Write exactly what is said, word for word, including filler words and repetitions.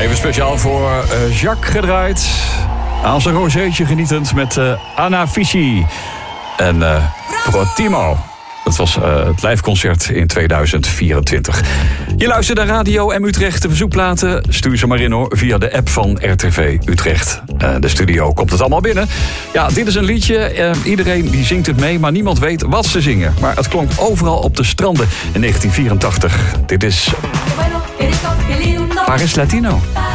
Even speciaal voor uh, Jacques gedraaid. Aan zijn rozeetje genietend met uh, Anna Fischi. En uh, Protimo. Dat was uh, het liveconcert in tweeduizend vierentwintig. Je luistert naar Radio M Utrecht. De verzoekplaten, stuur ze maar in hoor, via de app van R T V Utrecht. Uh, de studio komt het allemaal binnen. Ja, dit is een liedje. Uh, iedereen die zingt het mee, maar niemand weet wat ze zingen. Maar het klonk overal op de stranden in negentien vierentachtig. Dit is Paris Latino.